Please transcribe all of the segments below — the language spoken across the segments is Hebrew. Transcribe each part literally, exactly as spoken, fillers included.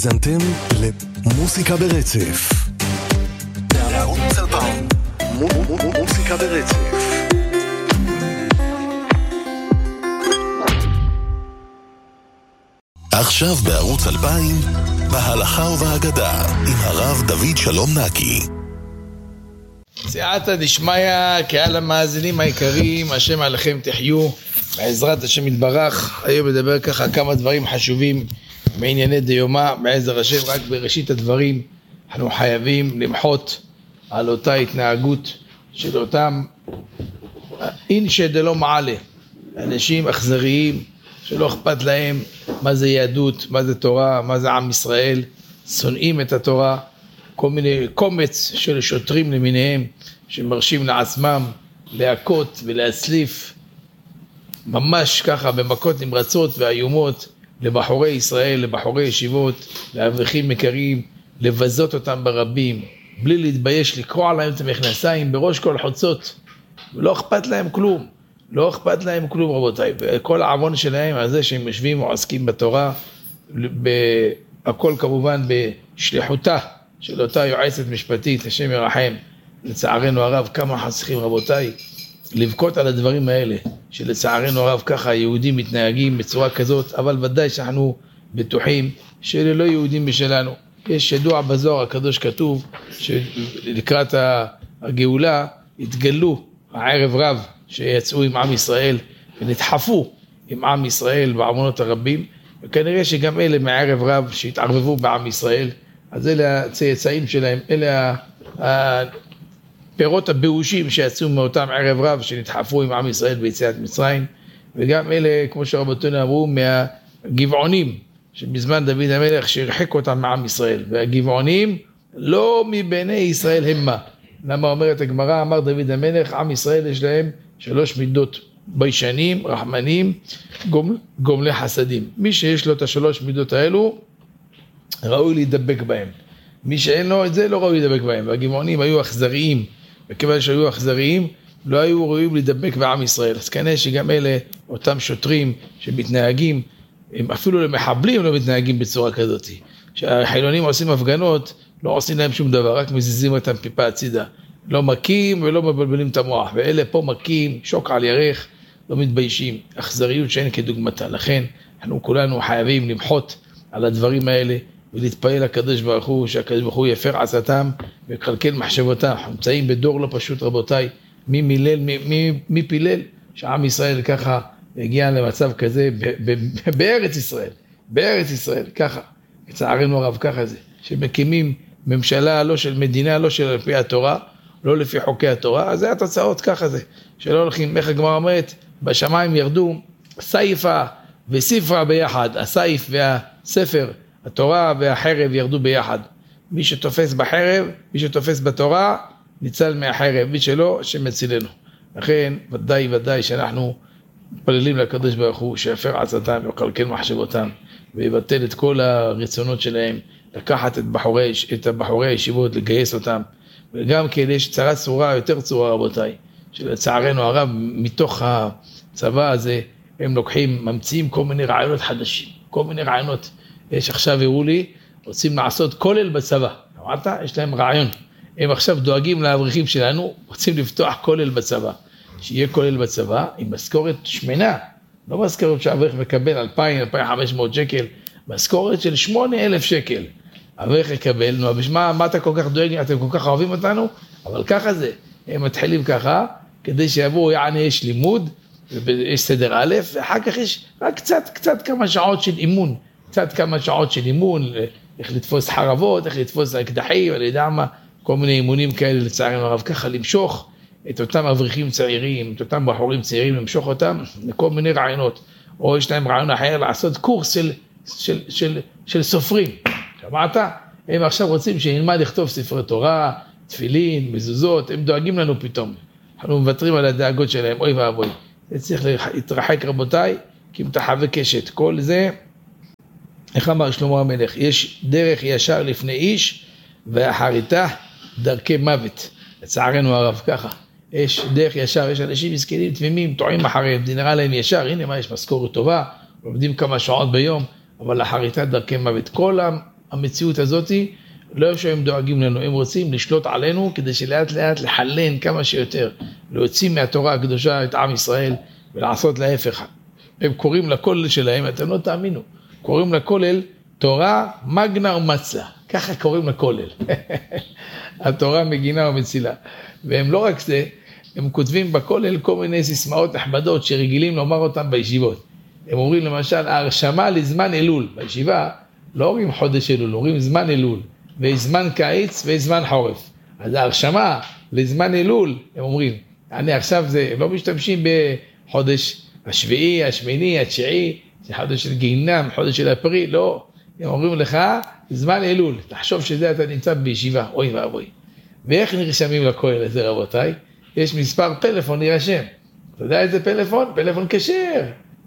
זנתם למוסיקה ברצף. בערוץ אלפיים, מוסיקה ברצף. עכשיו בערוץ אלפיים, בהלכה ובהגדה, עם הרב דוד שלום נקי. סייעתא דשמיא, קהל המאזינים היקרים, השם עליכם תחיו, בעזרת השם יתברך. היום מדבר ככה כמה דברים חשובים בענייני דיומא, בעזר השם. רק בראשית הדברים אנחנו חייבים למחות על אותה התנהגות של אותם אינשא דלא מעלה, אנשים אכזריים שלא אכפת להם מה זה יהדות, מה זה תורה, מה זה עם ישראל, שונאים את התורה. כל מיני קומץ של שוטרים למיניהם שמרשים לעצמם להכות ולהצליף ממש ככה במכות נמרצות ואיומות לבחורי ישראל, לבחורי ישיבות, לאברכים מקרים, לבזות אותם ברבים, בלי להתבייש, לקרוע להם את המכנסיים בראש כל חוצות, ולא אכפת להם כלום, לא אכפת להם כלום רבותיי. וכל העוון שלהם על זה שהם יושבים ועוסקים בתורה, הכל כמובן בשליחותה של אותה יועצת משפטית, השם ירחם. לצערנו הרב, כמה חסכים רבותיי לבכות על הדברים האלה, שלצערנו הרב ככה היהודים מתנהגים בצורה כזאת, אבל ודאי שאנחנו בטוחים שאלה לא יהודים בשלנו. יש ידוע בזוהר הקדוש כתוב שלקראת הגאולה התגלו הערב רב שיצאו עם עם ישראל ונדחפו עם עם ישראל בעוונות הרבים, וכנראה שגם אלה מערב רב שהתערבבו בעם ישראל, אז אלה הצאצאים שלהם, אלה הפירות הבאושים שיצאו מאותם ערב רב שנדחפו עם עם ישראל ביציאת מצרים, וגם אלה, כמו שרבותינו אמרו, מהגבעונים שבזמן דוד המלך שהרחיק אותם מעם ישראל, והגבעונים לא מבני ישראל המה. למה אומרת הגמרא, אמר דוד המלך, עם ישראל יש להם שלוש מידות, ביישנים, רחמנים, גומל, גומלי חסדים. מי שיש לו את השלוש מידות האלו ראוי להידבק בהם, מי שאין לו את זה לא ראוי להידבק בהם. והגבעונים היו אכזריים, וכיוון שהיו אכזריים לא היו ראויים להידבק בעם ישראל. אז כנראה שגם אלה אותם שוטרים שמתנהגים, הם אפילו למחבלים לא מתנהגים בצורה כזאת. שהחילונים עושים הפגנות, לא עושים להם שום דבר, רק מזיזים אותם פיפה הצידה, לא מכים ולא מבלבלים את המוח. ואלה פה מכים, שוק על ירך, לא מתביישים, אכזריות שאין כדוגמתה. לכן אנחנו כולנו חייבים למחות על הדברים האלה ולהתפעל לקדוש ברוך הוא, שהקדוש ברוך הוא יפר עצתם ויקלקל מחשבותם. אנחנו נמצאים בדור לא פשוט רבותיי. מי מילל, מי, מי, מי פילל שעם ישראל ככה הגיע למצב כזה ב, ב, ב, בארץ ישראל, בארץ ישראל ככה, לצערנו הרב ככה זה, שמקימים ממשלה לא של מדינה, לא של לפי התורה, לא לפי חוקי התורה. אז זה התוצאות ככה זה, שלא הולכים, איך הגמרא אומרת, בשמיים ירדו סייפה וספרה ביחד, הסייף והספר, התורה והחרב ירדו ביחד. מי שתופס בחרב, מי שתופס בתורה, ניצל מהחרב, מי שלא, שמצילנו. לכן ודאי ודאי שאנחנו מתפללים לקדוש ברוך הוא שיפר עצתם ויקלקל מחשבותם ויבטל את כל הרצונות שלהם, לקחת את בחורי, את בחורי הישיבות, לגייס אותם. וגם כן יש צרה צורה, יותר צורה רבותיי, שלצערנו הרב מתוך הצבא הזה הם לוקחים, ממציאים כל מיני רעיונות חדשים, כל מיני רעיונות. יש עכשיו הראו לי, רוצים לעשות כולל בצבא, אמרת? יש להם רעיון, הם עכשיו דואגים לאברכים שלנו, רוצים לפתוח כולל בצבא, שיהיה כולל בצבא עם משכורת שמנה, לא משכורת שהאברך מקבל אלפיים, אלפיים וחמש מאות שקל, משכורת של שמונה אלף שקל, האברך יקבל. נו, בשמה, מה אתה כל כך דואג, אתם כל כך אוהבים אותנו? אבל ככה זה, הם מתחילים ככה, כדי שיבואו, יעני יש לימוד, יש סדר א', ואחר כך יש רק קצת, קצת כמה שעות של אימון, קצת כמה שעות של אימון, איך לתפוס חרבות, איך לתפוס אקדחים, אני יודע מה, כל מיני אימונים כאלה לצערנו הרב, ככה למשוך את אותם אברכים צעירים, את אותם בחורים צעירים, למשוך אותם לכל מיני רעיונות. או יש להם רעיון אחר לעשות קורס של, של, של, של סופרים. שמעת? הם עכשיו רוצים שנלמד לכתוב ספרי תורה, תפילין, מזוזות, הם דואגים לנו פתאום. אנחנו מוותרים על הדאגות שלהם, אוי ואבוי. זה צריך להתרחק רבותיי, כי אם תחווה קשת. כל זה, איך אמר שלמה המלך, יש דרך ישר לפני איש, ואחריתה דרכי מוות. לצערנו הרב ככה. יש דרך ישר, יש אנשים מסכנים, תמימים, טועים אחריהם, זה נראה להם ישר, הנה מה, יש משכורת טובה, לומדים כמה שעות ביום, אבל אחריתה דרכי מוות. כל המציאות הזאת, לא שהם דואגים לנו, הם רוצים לשלוט עלינו, כדי שלאט לאט לחלן כמה שיותר, להוציא מהתורה הקדושה את עם ישראל, ולעשות להפך. הם קוראים לכולל שלהם, אתם לא תאמינו, קוראים לכולל תורה מגנה ומצלה, ככה קוראים לכולל. התורה מגינה ומצילה. והם לא רק זה, הם כותבים בכולל כל מיני סיסמאות נחמדות שרגילים לומר אותם בישיבות. הם אומרים למשל, ההרשמה לזמן אלול. בישיבה לא אומרים חודש אלול, אומרים זמן אלול. ויש זמן קיץ ויש זמן חורף. אז ההרשמה לזמן אלול, הם אומרים, אני עכשיו זה, הם לא משתמשים בחודש השביעי, השמיני, התשיעי, זה חודש של גיהינם, חודש של אפריל, לא. הם אומרים לך, זמן אלול, תחשוב שזה אתה נמצא בישיבה, אוי ואבוי. ואיך נרשמים לכולל הזה רבותיי? יש מספר פלאפון נרשם. אתה יודע איזה פלאפון? פלאפון כשר.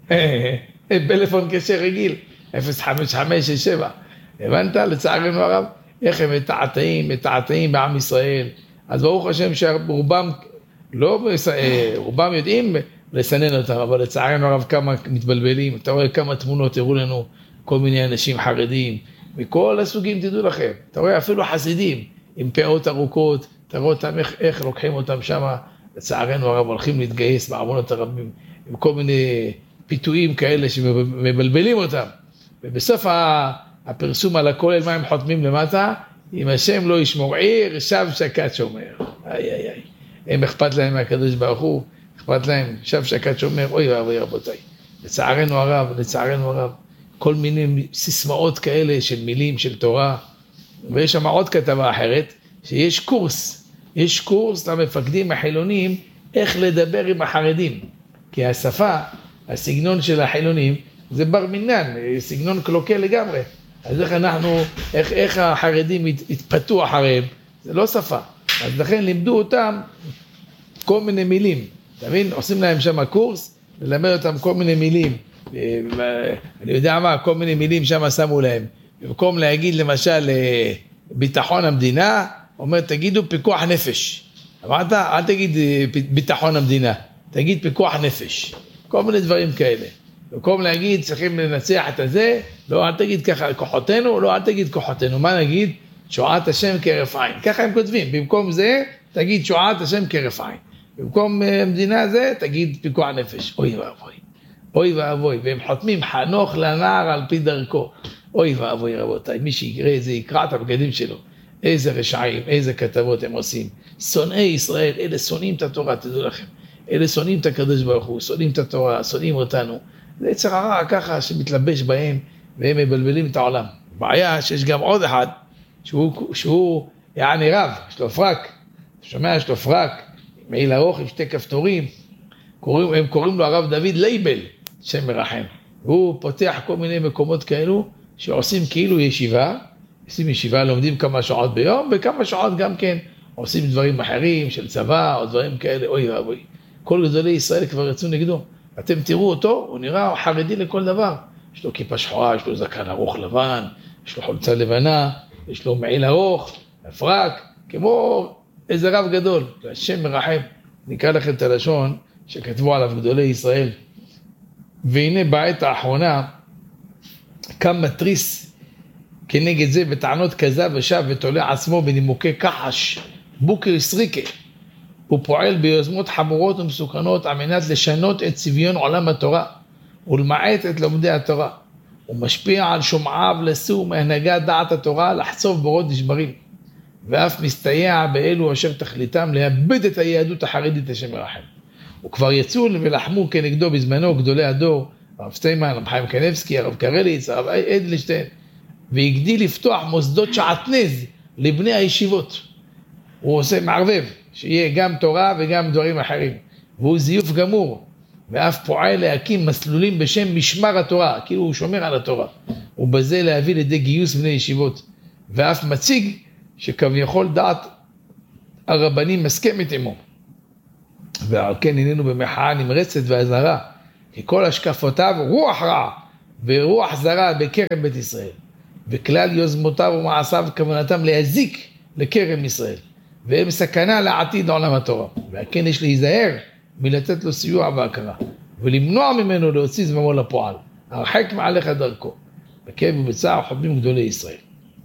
פלאפון כשר רגיל, אפס חמש חמש שש שבע. הבנת? לצערנו הרב, איך הם מתעתעים, מתעתעים בעם ישראל. אז ברוך השם שרובם, לא, רובם יודעים לסנן אותם, אבל לצערנו הרב כמה מתבלבלים. אתה רואה כמה תמונות הראו לנו, כל מיני אנשים חרדים, מכל הסוגים תדעו לכם. אתה רואה אפילו חסידים, עם פאות ארוכות, אתה רואה אותם איך, איך לוקחים אותם שם, לצערנו הרב הולכים להתגייס בעוונות הרבים, עם כל מיני פיתויים כאלה שמבלבלים אותם. ובסוף הפרסום על הכולל, מה הם חותמים למטה? אם השם לא ישמור עיר, שב שקד שומר. איי איי איי. הם אכפת להם מהקדוש ברוך הוא, אכפת להם, שב שקד שומר, אוי ואבוי רבותיי. לצערנו הרב, לצערנו הרב, כל מיני סיסמאות כאלה של מילים, של תורה. ויש שם עוד כתבה אחרת, שיש קורס, יש קורס למפקדים החילונים, איך לדבר עם החרדים. כי השפה, הסגנון של החילונים, זה בר מינן, סגנון קלוקל לגמרי. אז איך אנחנו, איך, איך החרדים התפתו אחריהם, זה לא שפה. אז לכן לימדו אותם כל מיני מילים. אתה מבין? עושים להם שם קורס, ללמד אותם כל מיני מילים. אני יודע מה, כל מיני מילים שם שמו להם. במקום להגיד למשל ביטחון המדינה, אומר תגידו פיקוח נפש. אמרת, אל תגיד ביטחון המדינה, תגיד פיקוח נפש. כל מיני דברים כאלה. במקום להגיד צריכים לנצח את הזה, לא, אל תגיד ככה כוחותינו, לא, אל תגיד כוחותינו. מה נגיד? שועת השם כרף עין. ככה הם כותבים. במקום זה, תגיד שועת השם כרף עין. במקום המדינה זה, תגיד פיקוח נפש. אוי ואבוי. אוי ואבוי. והם חותמים חנוך לנער על פי דרכו. אוי ואבוי רבותיי. מי שיקרא את זה, יקרא את הבגדים שלו. איזה רשעים, איזה כתבות הם עושים. שונאי ישראל, אלה שונאים את התורה, תדעו לכם. אלה שונאים את הקדוש ברוך הוא, שונאים את התורה, שונאים אותנו. זה יצר הרע ככה שמתלבש בהם, והם מבלבלים את העולם. בעיה שיש גם עוד אחד, שהוא, שהוא יעני רב, יש לו פרק. אתה שומע, יש לו פרק, מעיל ארוך עם שתי כפתורים. קוראים, הם קוראים לו הרב דוד לייבל, שם מרחם. הוא פותח כל מיני מקומות כאלו, שעושים כאילו ישיבה, עושים ישיבה, לומדים כמה שעות ביום, וכמה שעות גם כן עושים דברים אחרים של צבא, או דברים כאלה, אוי ואבוי. כל גדולי ישראל כבר יצאו נגדו. אתם תראו אותו, הוא נראה חרדי לכל דבר. יש לו כיפה שחורה, יש לו זקן ארוך לבן, יש לו חולצה לבנה, יש לו מעיל ארוך, פרק, כמו איזה רב גדול. והשם מרחם, נקרא לכם את הלשון שכתבו עליו גדולי ישראל. והנה בעת האחרונה, קם מטריס כנגד זה בטענות כזב ושב ותולה עצמו בנימוקי כחש, בוקר סריקה. הוא פועל ביוזמות חמורות ומסוכנות על מנת לשנות את צביון עולם התורה ולמעט את לומדי התורה. הוא משפיע על שומעיו לסור מהנהגת דעת התורה לחצוב בורות נשברים, ואף מסתייע באלו אשר תכליתם לאבד את היהדות החרדית השם מרחם. וכבר יצאו ולחמו כנגדו בזמנו גדולי הדור, הרב סטיימן, הרב חיים קניבסקי, הרב קרליץ, הרב אדלשטיין, והגדיל לפתוח מוסדות שעטנז לבני הישיבות. הוא עושה מערבב, שיהיה גם תורה וגם דברים אחרים. והוא זיוף גמור, ואף פועל להקים מסלולים בשם משמר התורה, כאילו הוא שומר על התורה. ובזה להביא לידי גיוס בני ישיבות. ואף מציג שכביכול דעת הרבנים מסכמת עמו. ועל כן איננו במחאה נמרצת והזרה, כי כל השקפותיו רוח רע ורוח זרה בקרם בית ישראל. וכלל יוזמותיו ומעשיו כוונתם להזיק לקרם ישראל. והם סכנה לעתיד עולם התורה. וכן יש להיזהר מלתת לו סיוע והכרה. ולמנוע ממנו להוציא זממו לפועל. הרחק מעליך דרכו. בכאב ובצער חותמים גדולי ישראל.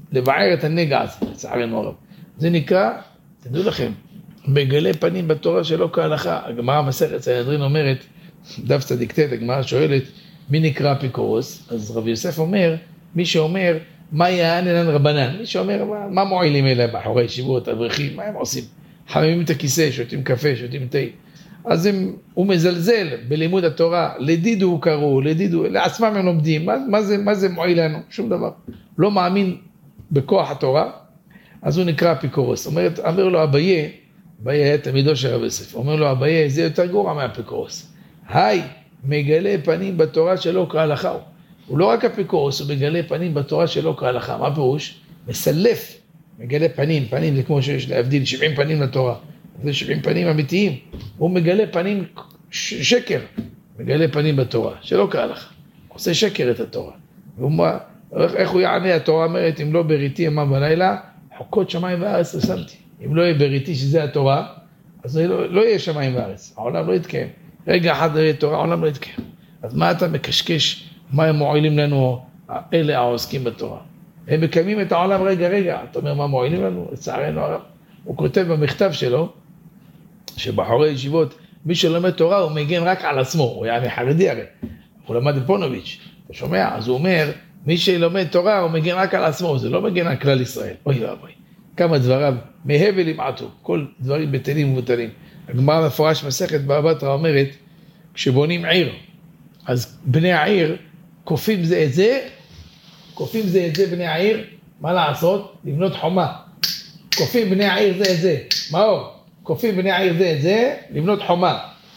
לבער את הנגע הזה, לצערנו הרב. זה נקרא, תדעו לכם, מגלה פנים בתורה שלא כהלכה. הגמרא מסכת סנהדרין אומרת, דף צדיק ט', הגמרא שואלת, מי נקרא אפיקורוס? אז רבי יוסף אומר, מי שאומר, מה יענן רבנן? מי שאומר, מה, מה מועילים אליהם בחורי ישיבות, אברכים, מה הם עושים? חממים את הכיסא, שותים קפה, שותים תה. אז הם, הוא מזלזל בלימוד התורה, לדידו הוא קראו, לדידו, לעצמם הם לומדים, מה, מה, זה, מה זה מועיל לנו? שום דבר. לא מאמין בכוח התורה, אז הוא נקרא אפיקורוס. אומרת, אומר לו אביה, אביה היה תלמידו של רבי יוסף, אומר לו אביה, זה יותר גרוע מאפיקורוס. היי, מגלה פנים בתורה שלא כהלכה הוא. הוא לא רק אפיקורוס, הוא מגלה פנים בתורה שלא כהלכה. מה פירוש? מסלף, מגלה פנים, פנים זה כמו שיש להבדיל שבעים פנים לתורה. זה שבעים פנים אמיתיים. הוא מגלה פנים ש- שקר, מגלה פנים בתורה שלא כהלכה. עושה שקר את התורה. והוא, איך הוא יענה? התורה אומרת, אם לא בריתי יומם בלילה, חוקות שמיים וארץ רשמתי. אם לא יהיה בריתי שזה התורה, אז לא, לא יהיה שמיים וארץ. העולם לא יתקיים. רגע אחד לא יהיה תורה, העולם לא יתקיים. אז מה אתה מקשקש? מה הם מועילים לנו אלה העוסקים בתורה? הם מקיימים את העולם רגע רגע. אתה אומר מה מועילים לנו? לצערנו הרב. הוא כותב במכתב שלו, שבחורי ישיבות, מי שלומד תורה הוא מגן רק על עצמו. הוא היה חרדי הרי. הוא למד בפונוביץ'. אתה שומע? אז הוא אומר, מי שלומד תורה הוא מגן רק על עצמו. זה לא מגן על כלל ישראל. אוי ואבוי. כמה דבריו מהבל ימעטו. כל דברים בטלים ובטלים. הגמרא מפורש מסכת בבא בתרא אומרת, כשבונים עיר, אז בני העיר קופים זה את זה, קופים זה את זה בני העיר, מה לעשות? לבנות חומה. קופים בני העיר זה את זה. מה עוד? קופים בני העיר זה את זה, לבנות חומה.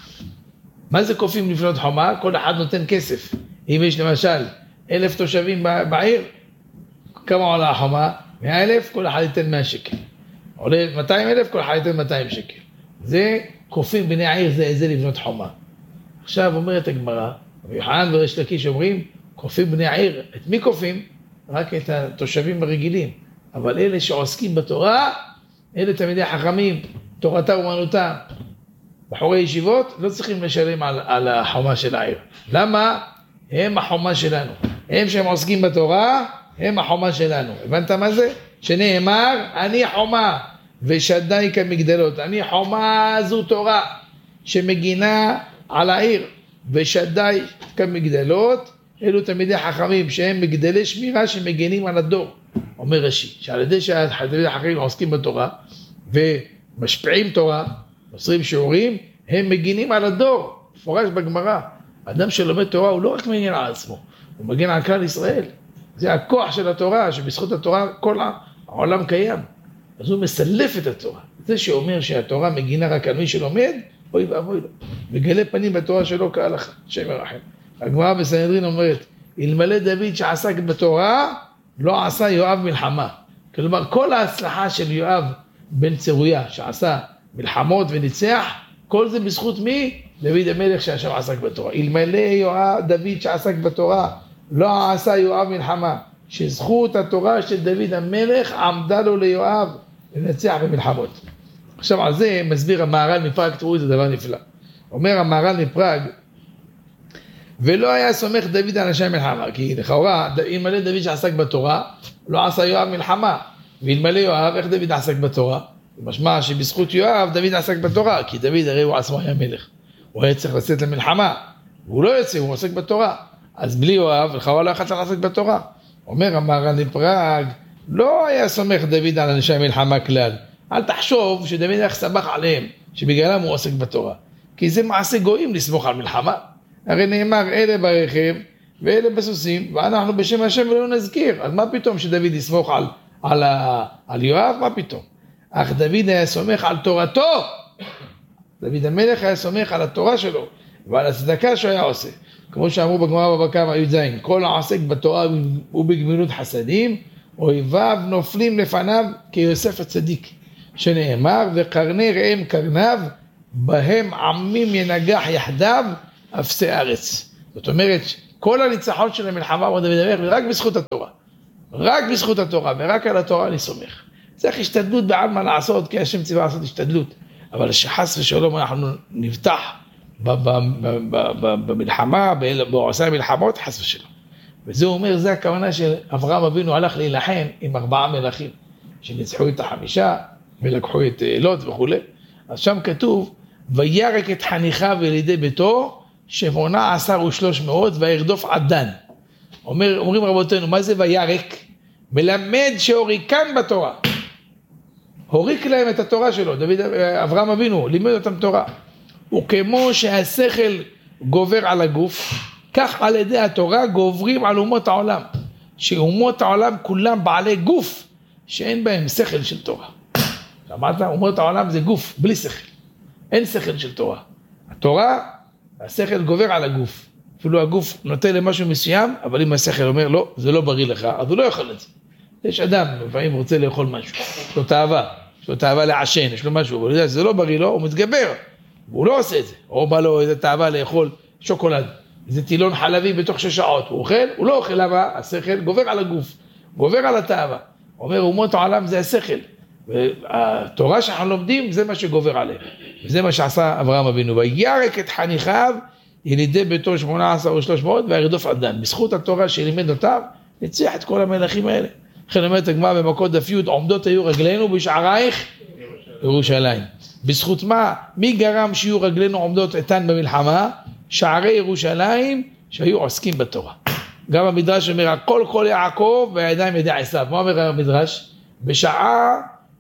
מה זה קופים לבנות חומה? כל אחד נותן כסף. אם יש למשל אלף תושבים בעיר, כמה עולה החומה? מאה אלף, כל אחד ייתן מאה שקל. עולה מאתיים אלף, כל אחד ייתן מאתיים שקל. זה קופים בני העיר זה את זה לבנות חומה. עכשיו אומרת הגמרא, ויוחנן וריש לקיש אומרים, קופים בני העיר, את מי קופים? רק את התושבים הרגילים. אבל אלה שעוסקים בתורה, אלה תלמידי חכמים, תורתה אומנותה. בחורי ישיבות לא צריכים לשלם על, על החומה של העיר. למה? הם החומה שלנו. הם שהם עוסקים בתורה, הם החומה שלנו. הבנת מה זה? שנאמר, אני חומה ושדי כמגדלות. אני חומה זו תורה שמגינה על העיר ושדי כמגדלות. אלו תלמידי חכמים שהם מגדלי שמירה שמגנים על הדור. אומר רש"י, שעל ידי שהתלמידי החכמים עוסקים בתורה ומשפיעים תורה, עושים שיעורים, הם מגינים על הדור. מפורש בגמרא. אדם שלומד תורה הוא לא רק מגן על עצמו, הוא מגן על כלל ישראל. זה הכוח של התורה, שבזכות התורה כל העולם קיים. אז הוא מסלף את התורה. זה שאומר שהתורה מגינה רק על מי שלומד, אוי ואבוי לו. מגלה פנים בתורה שלו כהלכה, שם ירחם. הגמרא בסנהדרין אומרת, אלמלא דוד שעסק בתורה, לא עשה יואב מלחמה. כלומר, כל ההצלחה של יואב בן צרויה, שעשה מלחמות וניצח, כל זה בזכות מי? דוד המלך שהשם עסק בתורה. אלמלא יואב, דוד שעסק בתורה, לא עשה יואב מלחמה. שזכות התורה של דוד המלך עמדה לו ליואב לנצח במלחמות. עכשיו על זה מסביר המהר"ל מפראג, תראו איזה דבר נפלא. אומר המהר"ל מפראג, ולא היה סומך דוד על אנשי מלחמה, כי לכאורה, אלמלא דוד שעסק בתורה, לא עשה יואב מלחמה. ואלמלא יואב, איך דוד עסק בתורה? משמע שבזכות יואב דוד עסק בתורה, כי דוד הרי הוא עצמו היה מלך. הוא היה צריך לצאת למלחמה, והוא לא יוצא, הוא עוסק בתורה. אז בלי יואב, לכאורה לא היה צריך לעסק בתורה. אומר המהר"ל מפראג, לא היה סומך דוד על אנשי מלחמה כלל. אל תחשוב שדוד היה סמך עליהם, שבגללם הוא עוסק בתורה. כי זה מעשה גויים לסמוך על מלחמה. הרי נאמר, אלה ברכב ואלה בסוסים, ואנחנו בשם השם ולא נזכיר. אז מה פתאום שדוד יסמוך על, על, על יואב? מה פתאום? אך דוד היה סומך על תורתו. דוד המלך היה סומך על התורה שלו, ועל הצדקה שהוא היה עושה. כמו שאמרו בגמרא בבא קמא י"ז, כל העוסק בתורה ובגמילות חסדים, אויביו נופלים לפניו כיוסף הצדיק. שנאמר, וקרני ראם קרניו, בהם עמים ינגח יחדיו, אפסי ארץ. זאת אומרת, כל הניצחון של המלחמה הוא דוד המלך, ורק בזכות התורה. רק בזכות התורה, ורק על התורה אני סומך. צריך השתדלות בעלמא לעשות, כי השם ציווה לעשות השתדלות. אבל שחס ושלום אנחנו נבטח במלחמה, בעושי המלחמות, חס ושלום. וזה אומר, זה הכוונה של אברהם אבינו הלך להילחם עם ארבעה מלכים, שניצחו את החמישה ולקחו את לוט וכו'. אז שם כתוב, וירק את חניכיו ולידי ביתו, שמונה עשר ושלוש מאות, וירדוף עד דן. אומר, אומרים רבותינו, מה זה וירק? מלמד שהוריקן בתורה. הוריק להם את התורה שלו, דוד, אברהם אבינו, לימד אותם תורה. וכמו שהשכל גובר על הגוף, כך על ידי התורה גוברים על אומות העולם. שאומות העולם כולם בעלי גוף, שאין בהם שכל של תורה. אמרת, אומות העולם זה גוף, בלי שכל. אין שכל של תורה. התורה, השכל גובר על הגוף. אפילו הגוף נותן למשהו מסוים, אבל אם השכל אומר, לא, זה לא בריא לך, אז הוא לא יכול את זה. יש אדם, לפעמים רוצה לאכול משהו, יש לו תאווה, יש לו תאווה לעשן, יש לו משהו, אבל הוא יודע שזה לא בריא לו, הוא מתגבר, והוא לא עושה את זה. או בא לו איזה תאווה לאכול שוקולד, איזה טילון חלבי בתוך שש שעות, הוא אוכל, הוא לא אוכל, למה? השכל גובר על הגוף, גובר על התאווה. אומר, אומות העולם זה השכל. והתורה שאנחנו לומדים, זה מה שגובר עליהם. וזה מה שעשה אברהם אבינו. וירק את חניכיו, ילידי ביתו שמונה עשר ושלוש מאות, וירדוף עד דן. בזכות התורה שלימד אותם, ניצח את כל המלכים האלה. לכן אומרת הגמרא במכות דף י', עומדות היו רגלינו בשערייך ירושלים. בזכות מה? מי גרם שיהיו רגלינו עומדות איתן במלחמה? שערי ירושלים שהיו עוסקים בתורה. גם המדרש אומר, הכל כל יעקב והידיים ידי עשיו. מה אומר המדרש? בשעה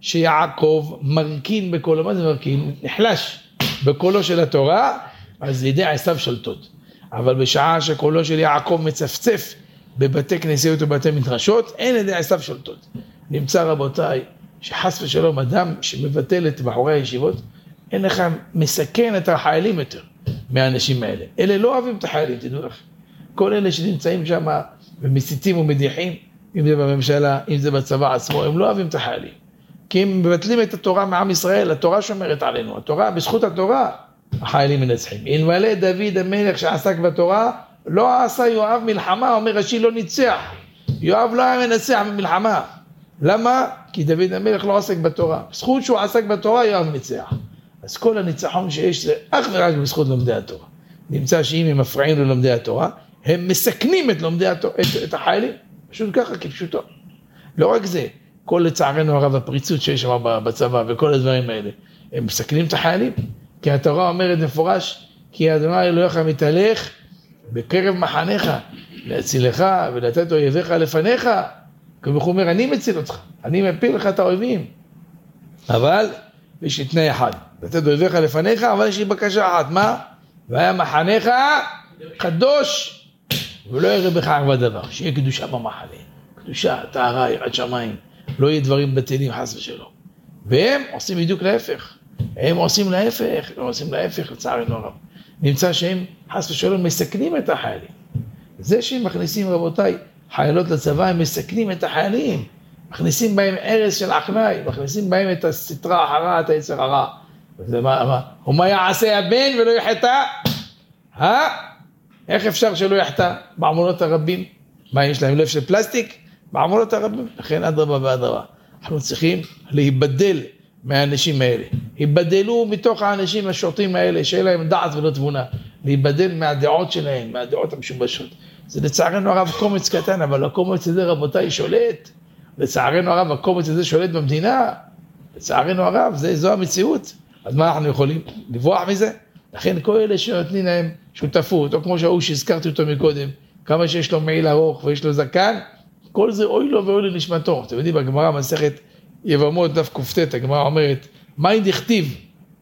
שיעקב מרכין בקולו, מה זה מרכין? נחלש בקולו של התורה, אז ידי עשיו שלטות. אבל בשעה שקולו של יעקב מצפצף בבתי כנסיות ובתי מדרשות, אין ידי עשיו שלטות. נמצא רבותיי, שחס ושלום אדם שמבטל את בחורי הישיבות, אין לך מסכן את החיילים יותר מהאנשים האלה. אלה לא אוהבים את החיילים, תדעו לך. כל אלה שנמצאים שם ומסיתים ומדיחים, אם זה בממשלה, אם זה בצבא עצמו, הם לא אוהבים את החיילים. כי הם מבטלים את התורה מעם ישראל, התורה שומרת עלינו, התורה, בזכות התורה, החיילים מנצחים. אלמלא דוד המלך שעסק בתורה, לא עשה יואב מלחמה, אומר רש"י לא ניצח. יואב לא היה מנצח במלחמה. למה? כי דוד המלך לא עסק בתורה. בזכות שהוא עסק בתורה, יואב ניצח. אז כל הניצחון שיש זה אך ורק בזכות לומדי התורה. נמצא שאם הם מפריעים ללומדי התורה, הם מסכנים את לומדי התורה, את, את החיילים. פשוט ככה, כפשוטו. לא רק זה, כל לצערנו הרב הפריצות שיש שם בצבא וכל הדברים האלה, הם מסכנים את החיילים. כי התורה אומרת מפורש, כי אדוני אלוהיך מתהלך בקרב מחניך, להצילך ולתת אויביך לפניך. כמו הוא אומר, אני מציל אותך, אני מפיל לך את האויבים. אבל יש לי תנאי אחד, לתת אויביך לפניך, אבל יש לי בקשה אחת, מה? והיה מחניך קדוש, ולא יראה בך ערווה דבר, שיהיה קדושה במחנה, קדושה, טהרה, יראת שמיים, לא יהיה דברים בטלים חס ושלום. והם עושים בדיוק להפך, הם עושים להפך, לא עושים להפך, לצערנו הרב. נמצא שהם חס ושלום מסכנים את החיילים. זה שהם מכניסים רבותיי, חיילות לצבא, הם מסכנים את החיילים, מכניסים בהם ערס של עכנאי, מכניסים בהם את הסתרה החרה, את היצר הרע. ומה, מה? ומה יעשה הבן ולא יחטא? אה? איך אפשר שלא יחטא? בעמונות הרבים. מה, יש להם לב של פלסטיק? בעמונות הרבים. לכן אדרבה ואדרבה. אנחנו צריכים להיבדל מהאנשים האלה. היבדלו מתוך האנשים השוטים האלה, שאין להם דעת ולא תבונה. להיבדל מהדעות שלהם, מהדעות המשובשות. זה לצערנו הרב קומץ קטן, אבל הקומץ הזה רבותיי שולט. לצערנו הרב הקומץ הזה שולט במדינה. לצערנו הרב, זה, זו המציאות. אז מה אנחנו יכולים? לברוח מזה? לכן כל אלה שנותנים להם שותפות, או כמו שההוא שהזכרתי אותו מקודם, כמה שיש לו מעיל ארוך ויש לו זקן, כל זה אוי לו ואוי לנשמתו. אתם יודעים, בגמרא מסכת יבמות דף קופטת, הגמרא אומרת, מה היא דכתיב?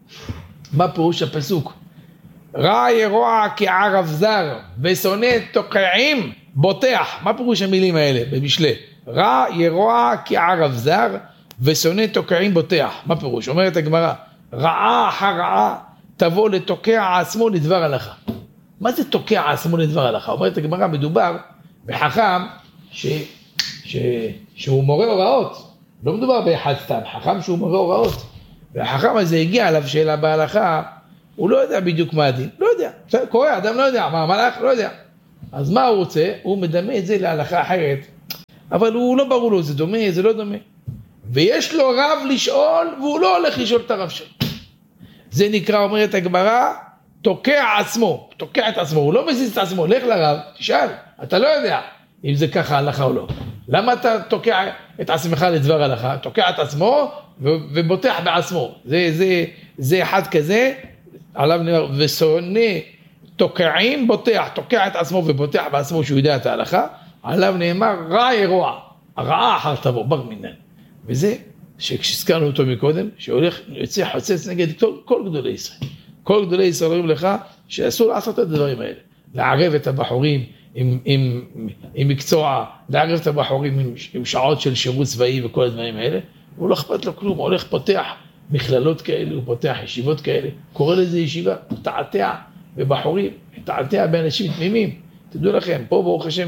מה פירוש הפסוק? רע ירוע כערב זר, ושונא תוקעים בוטח. מה פירוש המילים האלה במשלי? רע ירוע כערב זר, ושונא תוקעים בוטח. מה פירוש? אומרת הגמרא, רעה אחר רעה תבוא לתוקע עצמו לדבר הלכה. מה זה תוקע עצמו לדבר הלכה? אומרת הגמרא, מדובר בחכם ש... ש... שהוא מורה הוראות. לא מדובר באחד סתם, חכם שהוא מורה הוראות. והחכם הזה הגיע עליו שאלה בהלכה, הוא לא יודע בדיוק מה הדין, לא יודע. קורא, אדם לא יודע, מה המלאך לא יודע. אז מה הוא רוצה? הוא מדמה את זה להלכה אחרת, אבל הוא לא ברור לו, זה דומה, זה לא דומה. ויש לו רב לשאול, והוא לא הולך לשאול את הרב שלו. זה נקרא, אומרת הגמרא, תוקע עצמו, תוקע את עצמו, הוא לא מזיז את עצמו, לך לרב, תשאל, אתה לא יודע. אם זה ככה הלכה או לא. למה אתה תוקע את עצמך לדבר הלכה? תוקע את עצמו ובוטח בעצמו. זה, זה, זה אחד כזה, עליו נאמר, ושונא תוקעים בוטח, תוקע את עצמו ובוטח בעצמו שהוא יודע את ההלכה, עליו נאמר רע ירוע, הרעה אחר תבוא, בר מינן. וזה שכשזכרנו אותו מקודם, שהולך, יוצא חוצץ נגד כל, כל גדולי ישראל. כל גדולי ישראל אומרים לך שאסור לעשות את הדברים האלה. לערב את הבחורים עם, עם, עם מקצוע, לערב את הבחורים עם, עם שעות של שירות צבאי וכל הדברים האלה, הוא לא אכפת לו כלום, הוא הולך פותח מכללות כאלה, הוא פותח ישיבות כאלה, קורא לזה ישיבה, הוא תעתע בבחורים, תעתע באנשים תמימים. תדעו לכם, פה ברוך השם,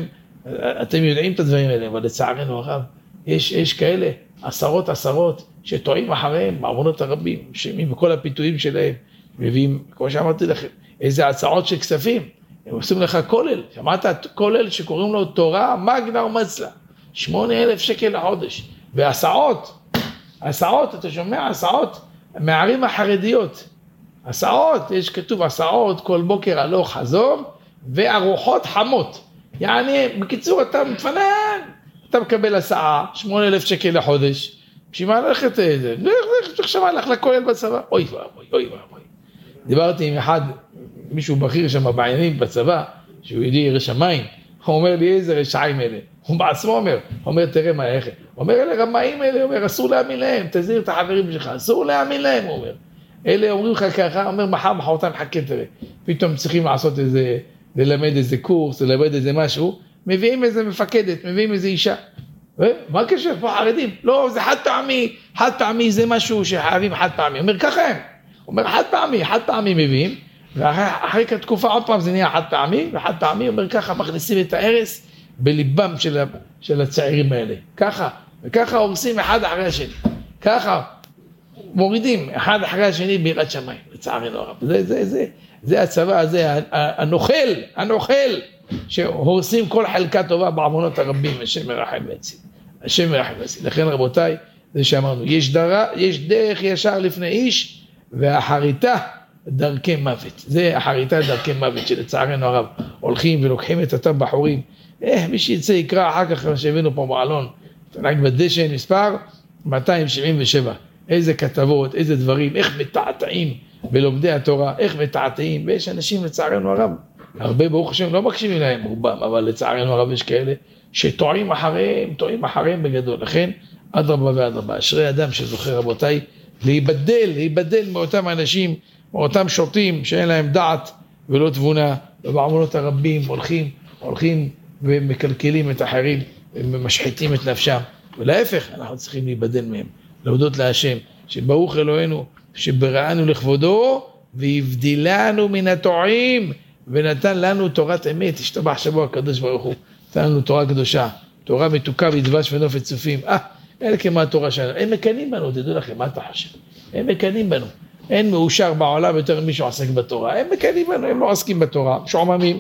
אתם יודעים את הדברים האלה, אבל לצערנו הרב, יש, יש כאלה עשרות עשרות שטועים אחריהם, בעוונות הרבים, שמים בכל הפיתויים שלהם, מביאים, כמו שאמרתי לכם, איזה הצעות של כספים, הם עושים לך כולל, שמעת כולל שקוראים לו תורה מגנה ומצלה, שמונה אלף שקל לחודש, והסעות, הסעות, אתה שומע, הסעות מהערים החרדיות, הסעות, יש כתוב הסעות כל בוקר הלוך חזור, וארוחות חמות, יעני, בקיצור אתה מפנן, אתה מקבל הסעה, שמונה אלף שקל לחודש, בשביל מה ללכת את זה? עכשיו הלך לכולל בצבא, אוי ואבוי, אוי ואבוי. דיברתי עם אחד, מישהו בכיר שם בעניינים בצבא, שהוא ידיע ירא שמיים, הוא אומר לי איזה רשעים אלה, הוא בעצמו אומר, הוא אומר תראה מה איך, הוא אומר אלה רמאים אלה, הוא אומר אסור להאמין להם, תזהיר את החברים שלך, אסור להאמין להם, הוא אומר. אלה אומרים לך ככה, אומר מחר מחרתיים חכה תראה, פתאום צריכים לעשות איזה, ללמד איזה קורס, ללמד איזה משהו, מביאים איזה מפקדת, מביאים איזה אישה. מה קשר? פה חרדים? לא, זה חד פעמי, חד פעמי זה משהו שחייבים חד פעמי. אומר ככה הם, אומר חד פעמי, חד פעמי מביאים, ואחרי כתקופה עוד פעם זה נהיה חד פעמי, וחד פעמי אומר ככה מכניסים את הארס בליבם של, של הצעירים האלה. ככה, וככה הורסים אחד אחרי השני. ככה מורידים אחד אחרי השני ביראת שמיים, לצערנו הרב. זה, זה, זה, זה הצבא הזה, הנוכל, הנוכל. שהורסים כל חלקה טובה בעוונות הרבים, השם מרחם ויציל, השם מרחם ויציל. לכן רבותיי, זה שאמרנו, יש, דר, יש דרך ישר לפני איש, והחריטה דרכי מוות. זה החריטה דרכי מוות, שלצערנו הרב, הולכים ולוקחים את אותם בחורים, אה, מי שיצא יקרא אחר כך, שהבאנו פה בעלון, רק בדשן מספר מאתיים שבעים ושבע, איזה כתבות, איזה דברים, איך מתעתעים בלומדי התורה, איך מתעתעים, ויש אנשים לצערנו הרב, הרבה ברוך השם לא מקשיבים להם רובם, אבל לצערנו הרב יש כאלה שטועים אחריהם, טועים אחריהם בגדול. לכן, אדרבה ואדרבה, אשרי אדם שזוכר רבותיי, להיבדל, להיבדל מאותם אנשים, מאותם שוטים שאין להם דעת ולא תבונה, ובעוונות הרבים הולכים, הולכים ומקלקלים את האחרים, ומשחיתים את נפשם. ולהפך, אנחנו צריכים להיבדל מהם, להודות להשם, שברוך אלוהינו, שבראנו לכבודו, והבדילנו מן הטועים, ונתן לנו תורת אמת, השתבח שבוע הקדוש ברוך הוא, נתן לנו תורה קדושה, תורה מתוקה בדבש ונופת צופים, אה, אלה כמו התורה שלנו, הם מקנים בנו, תדעו לכם, מה אתה חושב? הם מקנים בנו, אין מאושר בעולם יותר מישהו עסק בתורה, הם מקנים בנו, הם לא עסקים בתורה, שועממים,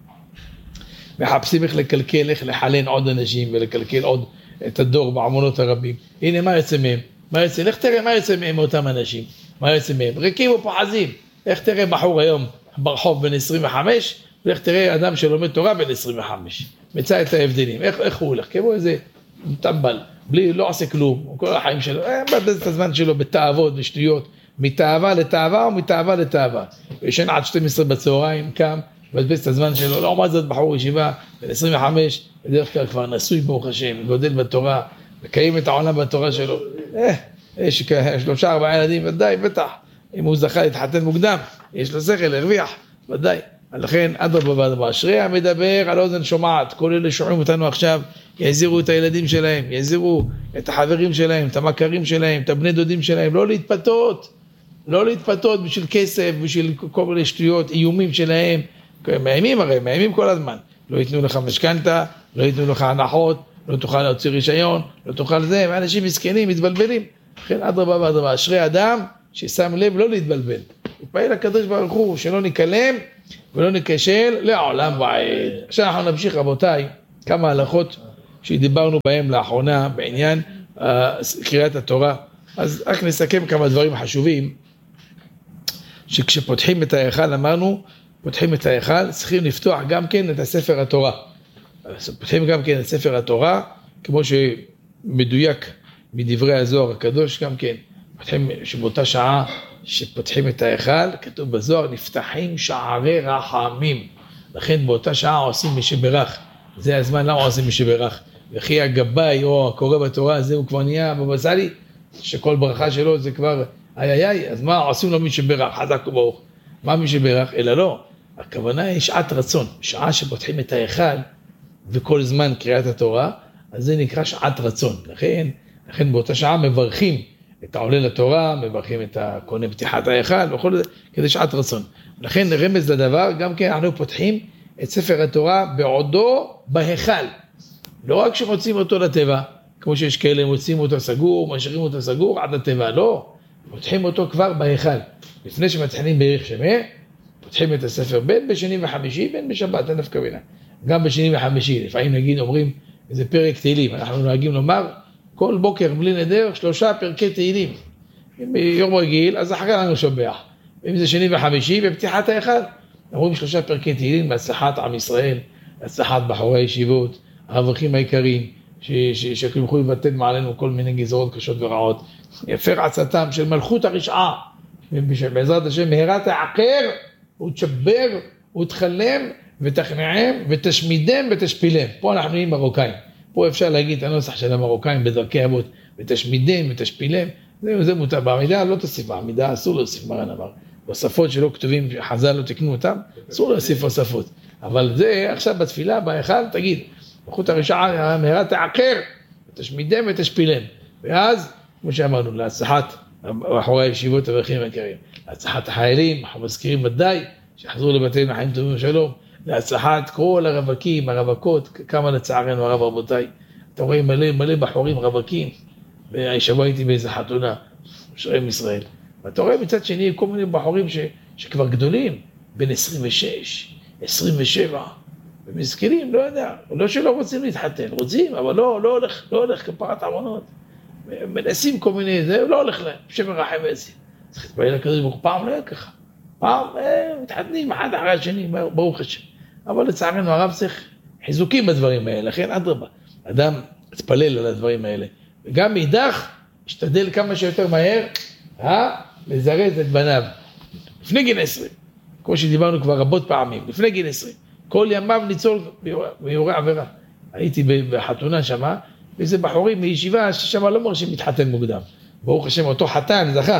מחפשים איך לקלקל, איך לחלן עוד אנשים, ולקלקל עוד את הדור בעוונות הרבים. הנה מה יוצא מהם? מה יוצא? לך תראה מה יוצא מהם אותם אנשים, מה יוצא מהם? ריקים ופוחזים, איך תראה בחור היום, ברחוב בן עשרים וחמש, ולך תראה אדם שלומד תורה בן עשרים וחמש, מצא את ההבדלים, איך, איך הוא הולך, כמו איזה טמבל, בלי, לא עושה כלום, כל החיים שלו, אה, מבזבז את הזמן שלו בתאוות, בשטויות, מתאווה לתאווה או מתאווה לתאווה, ישן עד שתים עשרה בצהריים, קם, מבזבז את הזמן שלו, לא עומד זאת בחור ישיבה, בן עשרים וחמש, בדרך כלל כבר נשוי ברוך השם, גודל בתורה, מקיים את העולם בתורה שלו, אה, יש שלושה ארבעה ילדים, ודאי, בטח, אם הוא זכה להתחתן מוקדם, יש לו שכל, הרוויח, ודאי. לכן, אדרבה ואדרבה, אשרי המדבר על אוזן שומעת, כל אלה שומעים אותנו עכשיו, יזהירו את הילדים שלהם, יזהירו את החברים שלהם, את המכרים שלהם, את הבני דודים שלהם, לא להתפתות, לא להתפתות בשביל כסף, בשביל כל מיני שטויות, איומים שלהם, מאיימים הרי, מאיימים כל הזמן, לא ייתנו לך משכנתה, לא ייתנו לך הנחות, לא תוכל להוציא רישיון, לא תוכל זה, ואנשים מסכנים, מתבלבלים. לכן, אדרבה ואדרבה, אשרי אדם ששם לב לא להתבלבל. יפעל הקדוש ברוך הוא שלא נקלם ולא נקשל לעולם ועד. עכשיו אנחנו נמשיך רבותיי, כמה הלכות שדיברנו בהם לאחרונה בעניין uh, קריאת התורה. אז רק נסכם כמה דברים חשובים, שכשפותחים את ההיכל, אמרנו, פותחים את ההיכל, צריכים לפתוח גם כן את הספר התורה. פותחים גם כן את ספר התורה, כמו שמדויק מדברי הזוהר הקדוש, גם כן, פותחים שבאותה שעה שפותחים את ההיכל, כתוב בזוהר, נפתחים שערי רחמים. לכן באותה שעה עושים משברך. זה הזמן למה עושים משברך. וכי הגבאי או הקורא בתורה הזה הוא כבר נהיה בבא סאלי, שכל ברכה שלו זה כבר איי איי איי, אז מה עושים לו משברך, חזק וברוך. מה משברך? אלא לא. הכוונה היא שעת רצון, שעה שפותחים את ההיכל וכל זמן קריאת התורה, אז זה נקרא שעת רצון. לכן, לכן באותה שעה מברכים את העולה לתורה, מברכים את הקונה פתיחת ההיכל וכל זה, כדי שעת רצון. לכן רמז לדבר, גם כן אנחנו פותחים את ספר התורה בעודו בהיכל. לא רק שמוצאים אותו לטבע, כמו שיש כאלה מוצאים אותו סגור, משאירים אותו סגור עד לטבע, לא. פותחים אותו כבר בהיכל. לפני שמתחילים בערך שמה, פותחים את הספר בין בשני וחמישי, בין בשבת, אין נפקא מינה. גם בשני וחמישי, לפעמים נגיד אומרים איזה פרק תהילים, אנחנו נוהגים לומר, כל בוקר בלי נדר, שלושה פרקי תהילים. אם ביום רגיל, אז אחרי לנו שובח. אם זה שני וחמישי, בפתיחת ההיכל, אומרים שלושה פרקי תהילים, בהצלחת עם ישראל, בהצלחת בחורי הישיבות, האברכים העיקריים, שכלכו לבטל מעלינו כל מיני גזרות קשות ורעות, יפר עצתם של מלכות הרשעה, בעזרת השם מהרה תעקר ותשבר ותחלם ותכניעם ותשמידם ותשפילם. פה אנחנו נהיים מרוקאים, פה אפשר להגיד את הנוסח של המרוקאים בדרכי אבות, ותשמידם ותשפילם, זה, זה מותר. בעמידה לא תוסיף, בעמידה אסור להוסיף, מרן אמר, בשפות שלא כתובים, חז"ל לא תקנו אותם, אסור להוסיף בשפות, אבל זה עכשיו בתפילה, בהיכל, תגיד, מלכות הרשעה מהרה תעקר ותשמידם ותשפילם, ואז כמו שאמרנו, להצלחת אחורי הישיבות האברכים העיקריים, להצלחת החיילים, אנחנו מזכירים ודאי שיחזרו לבתינו חיים טובים ושלום, להצלחת כל הרווקים, הרווקות, כמה לצערנו הרב רבותיי, אתם רואים מלא מלא בחורים רווקים, והשבוע הייתי באיזה חתונה, שרים ישראל, ואתה רואה מצד שני כל מיני בחורים ש, שכבר גדולים, בין עשרים ושש, עשרים ושבע, ומזכירים, לא יודע, לא שלא רוצים להתחתן, רוצים, אבל לא, לא הולך, לא הולך כפרת עוונות, מנסים כל מיני, זה לא הולך להם, שבר רחם ועצים. צריך להתפעל לקדוש ברוך הוא, פעם לא היה ככה. פעם מתחתנים אחד אחרי השני, ברוך השם. אבל לצערנו הרב צריך חיזוקים בדברים האלה, לכן אדרבה, אדם יתפלל על הדברים האלה. וגם מאידך, ישתדל כמה שיותר מהר, אה, לזרז את בניו. לפני גיל עשרים, כמו שדיברנו כבר רבות פעמים, לפני גיל עשרים, כל ימיו ניצול ויורה עבירה. הייתי בחתונה שמה, וזה בחורים מישיבה ששם לא מרשים להתחתן מוקדם. ברוך השם, אותו חתן זכה,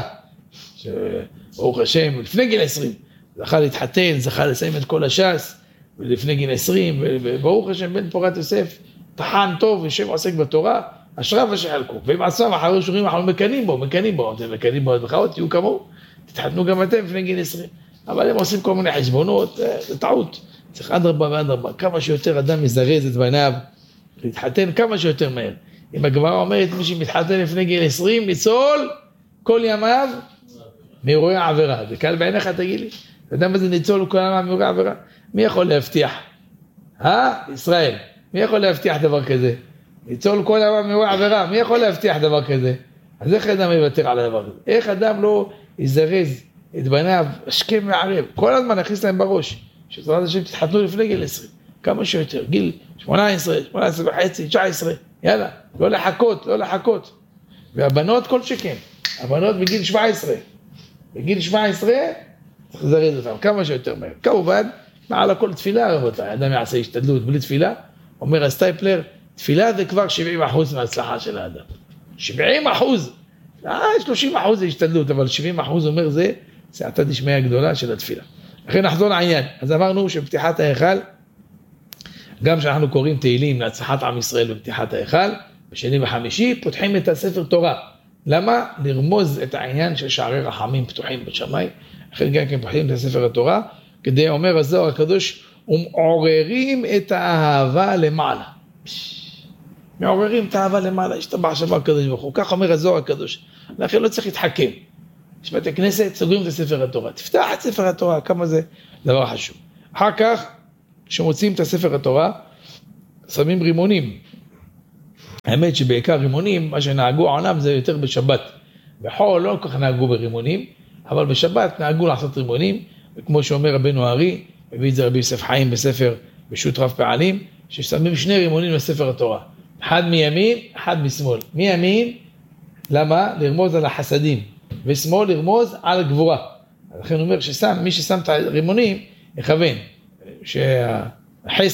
ברוך השם, לפני גיל עשרים, זכה להתחתן, זכה לסיים את כל הש"ס, ולפני גיל עשרים, וברוך השם, בן פורת יוסף, תחן טוב, יושב עוסק בתורה, אשריו ושחלקו, ומעשיו אחרי שורים אנחנו מקנים בו, מקנים בו, אתם מקנים בו, בחאות, תהיו כמוהו, תתחתנו גם אתם לפני גיל עשרים, אבל הם עושים כל מיני חשבונות, זה טעות, צריך אדרבה ואדרבה, כמה שיותר אדם יזרז את בניו, להתחתן כמה שיותר מהר. אם הגמרא אומרת, מי שמתחתן לפני גיל עשרים, ניצול כל ימיו מאירועי העבירה. זה קל בעיניך, תגיד לי. אתה יודע מה זה ניצול כל ימיו מאירועי העבירה? מי יכול להבטיח? אה? ישראל. מי יכול להבטיח דבר כזה? ניצול כל ימיו מאירועי העבירה. מי יכול להבטיח דבר כזה? אז איך אדם יוותר על הדבר הזה? איך אדם לא יזרז את בניו, השכם וערב, כל הזמן יכניס להם בראש, שזרת השם תתחתנו לפני גיל עשרים. כמה שיותר, גיל שמונה עשרה, שמונה עשרה וחצי, תשע עשרה, יאללה, לא לחכות, לא לחכות. והבנות כל שכן, הבנות בגיל שבע עשרה, בגיל שבע עשרה, צריך לזרז אותם, כמה שיותר מהר. כמובן, מעל הכל תפילה, רבותיי, אדם יעשה השתדלות בלי תפילה, אומר הסטייפלר, תפילה זה כבר שבעים אחוז מההצלחה של האדם. שבעים אחוז, אה, שלושים אחוז זה השתדלות, אבל שבעים אחוז אומר זה, זה עתה דשמיא הגדולה של התפילה. לכן נחזור לעניין, אז אמרנו שפתיחת ההיכל, גם שאנחנו קוראים תהילים להצלחת עם ישראל בפתיחת ההיכל, בשני וחמישי פותחים את הספר תורה. למה? לרמוז את העניין של שערי רחמים פתוחים בשמיים, אחרי גם כן פותחים את הספר התורה, כדי אומר הזוהר הקדוש, ומעוררים את האהבה למעלה. מעוררים את האהבה למעלה, השתבח שמה הקדוש ברוך הוא, כך אומר הזוהר הקדוש, לכן לא צריך להתחכם. יש בתי כנסת, סוגרים את הספר התורה, תפתח את ספר התורה, כמה זה דבר חשוב. אחר כך, כשמוצאים את הספר התורה, שמים רימונים. האמת שבעיקר רימונים, מה שנהגו העולם זה יותר בשבת. בחול לא כל כך נהגו ברימונים, אבל בשבת נהגו לעשות רימונים, וכמו שאומר רבנו הארי, מביא את זה רבי יוסף חיים בספר בשו"ת רב פעלים, ששמים שני רימונים בספר התורה. אחד מימין, אחד משמאל. מימין, למה? לרמוז על החסדים. ושמאל לרמוז על הגבורה. לכן הוא אומר ששם, מי ששם את הרימונים, יכוון. שהחסד